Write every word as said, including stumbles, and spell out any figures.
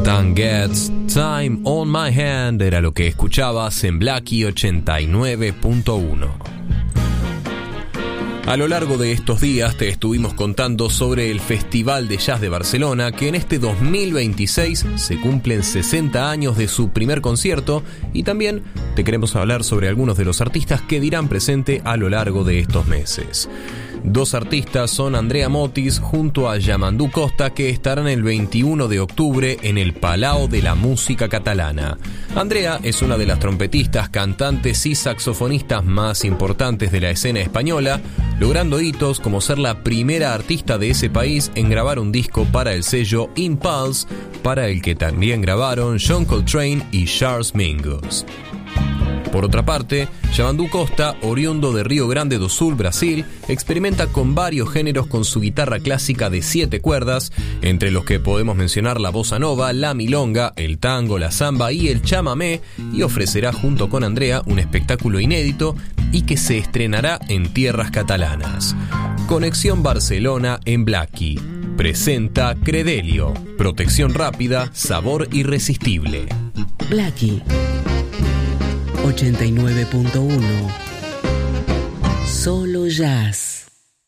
Stan Getz, Time on My Hand era lo que escuchabas en Blackie ochenta y nueve punto uno. A lo largo de estos días te estuvimos contando sobre el Festival de Jazz de Barcelona, que en este dos mil veintiséis se cumplen sesenta años de su primer concierto, y también te queremos hablar sobre algunos de los artistas que dirán presente a lo largo de estos meses. Dos artistas son Andrea Motis junto a Yamandú Costa, que estarán el veintiuno de octubre en el Palau de la Música Catalana. Andrea es una de las trompetistas, cantantes y saxofonistas más importantes de la escena española, logrando hitos como ser la primera artista de ese país en grabar un disco para el sello Impulse, para el que también grabaron John Coltrane y Charles Mingus. Por otra parte, Yamandú Costa, oriundo de Rio Grande do Sul, Brasil, experimenta con varios géneros con su guitarra clásica de siete cuerdas, entre los que podemos mencionar la bossa nova, la milonga, el tango, la samba y el chamamé, y ofrecerá junto con Andrea un espectáculo inédito y que se estrenará en tierras catalanas. Conexión Barcelona en Blackie presenta Credelio, protección rápida, sabor irresistible. Blackie ochenta y nueve punto uno. Solo jazz.